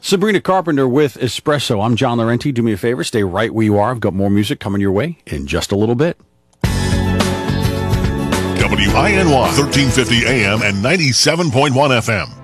Sabrina Carpenter with Espresso. I'm John Laurenti. Do me a favor, stay right where you are. I've got more music coming your way in just a little bit. WINY 1350 AM and 97.1 FM.